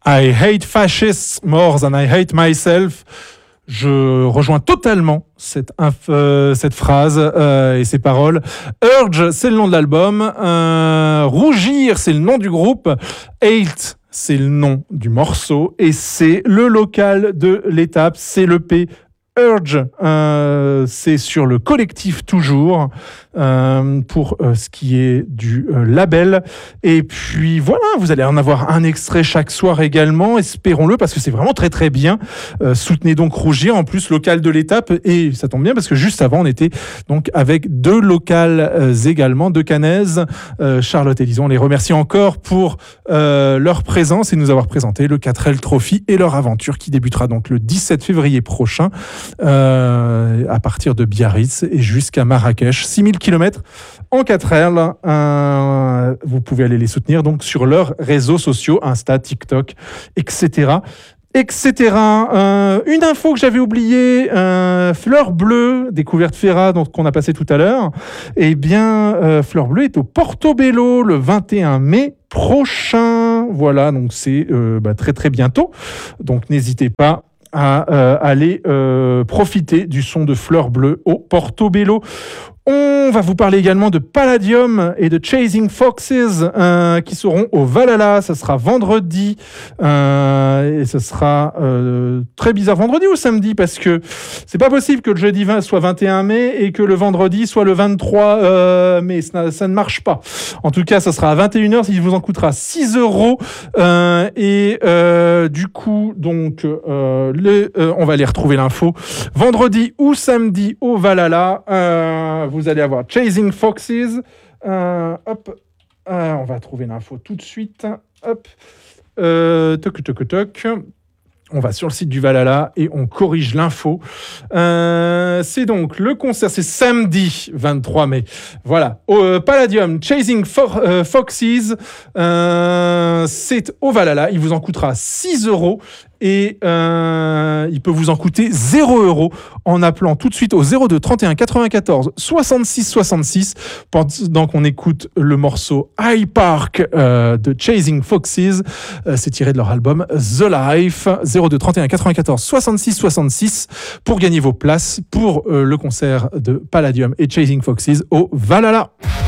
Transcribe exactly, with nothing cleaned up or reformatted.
I hate fascists more than I hate myself. Je rejoins totalement cette, inf- euh, cette phrase euh, et ces paroles. Urge, c'est le nom de l'album. Euh, Rougir, c'est le nom du groupe. Hate, c'est le nom du morceau. Et c'est le local de l'étape, c'est l'E P Urge. Euh, c'est sur le collectif toujours euh, pour euh, ce qui est du euh, label. Et puis voilà, vous allez en avoir un extrait chaque soir également, espérons-le, parce que c'est vraiment très très bien. Euh, soutenez donc Rougir, en plus local de l'étape, et ça tombe bien parce que juste avant on était donc avec deux locales euh, également, deux Cannaises, euh, Charlotte et Lison. On les remercie encore pour euh, leur présence et nous avoir présenté le quatre L Trophy et leur aventure qui débutera donc le dix-sept février prochain. Euh, à partir de Biarritz et jusqu'à Marrakech, six mille kilomètres en quatre L. Euh, vous pouvez aller les soutenir donc sur leurs réseaux sociaux, Insta, TikTok, et cetera et cetera. Euh, une info que j'avais oubliée, euh, Fleur Bleue, découverte Ferra, donc qu'on a passé tout à l'heure. Eh bien, euh, Fleur Bleue est au Portobello le vingt et un mai prochain. Voilà, donc c'est euh, bah, très très bientôt. Donc n'hésitez pas à euh, aller euh, profiter du son de Fleur Bleue au Portobello. On va vous parler également de Palladium et de Chasing Foxes euh, qui seront au Valhalla. Ça sera vendredi euh, et ce sera euh, très bizarre. Vendredi ou samedi, parce que c'est pas possible que le jeudi vingt soit vingt et un mai et que le vendredi soit le vingt-trois euh, mai. Ça, ça ne marche pas. En tout cas, ça sera à vingt et une heures. Il vous en coûtera six euros. Euh, et euh, du coup, donc, euh, les, euh, on va aller retrouver l'info. Vendredi ou samedi au Valhalla. Euh, vous Vous allez avoir Chasing Foxes. Euh, hop, euh, on va trouver l'info tout de suite. Hop, euh, toc toc toc. On va sur le site du Valhalla et on corrige l'info. Euh, c'est donc le concert, c'est samedi vingt-trois mai. Voilà, au euh, Palladium, Chasing For, euh, Foxes. Euh, c'est au Valhalla. Il vous en coûtera six euros. Et euh, il peut vous en coûter zéro euros en appelant tout de suite au zéro deux trente et un quatre-vingt-quatorze soixante-six soixante-six pendant qu'on écoute le morceau High Park euh, de Chasing Foxes. Euh, c'est tiré de leur album The Life. Zéro deux trente et un quatre-vingt-quatorze soixante-six soixante-six pour gagner vos places pour euh, le concert de Palladium et Chasing Foxes au Valhalla.